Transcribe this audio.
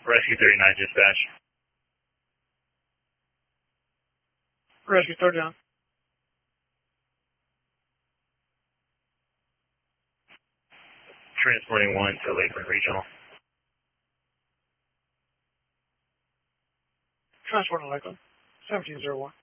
Rescue 39 dispatch. Rescue, third down. Transporting 1 to Lakeland Regional. Transporting Lakeland. 1701.